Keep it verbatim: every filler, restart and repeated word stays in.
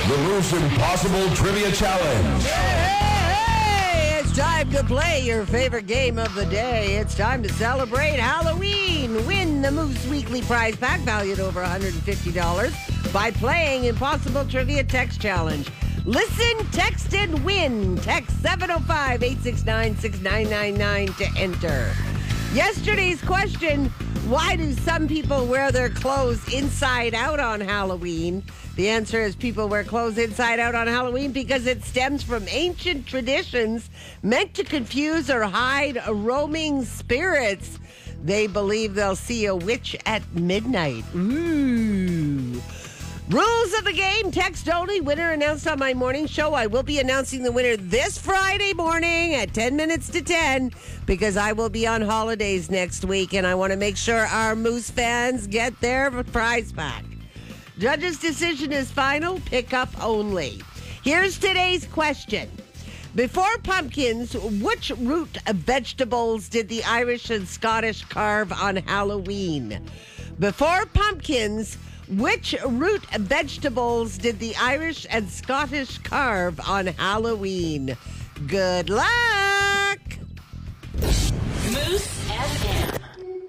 The Moose Impossible Trivia Challenge. Hey, hey, hey! It's time to play your favorite game of the day. It's time to celebrate Halloween. Win the Moose Weekly Prize Pack valued over one hundred fifty dollars by playing Impossible Trivia Text Challenge. Listen, text, and win. Text seven oh five, eight six nine, six nine nine nine to enter. Yesterday's question, why do some people wear their clothes inside out on Halloween? The answer is people wear clothes inside out on Halloween because it stems from ancient traditions meant to confuse or hide roaming spirits. They believe they'll see a witch at midnight. Ooh. Rules of the game, text only. Winner announced on my morning show. I will be announcing the winner this Friday morning at ten minutes to ten because I will be on holidays next week and I want to make sure our Moose fans get their prize pack. Judge's decision is final, pickup only. Here's today's question. Before pumpkins, which root vegetables did the Irish and Scottish carve on Halloween? Before pumpkins, which root vegetables did the Irish and Scottish carve on Halloween? Good luck! Moose F M.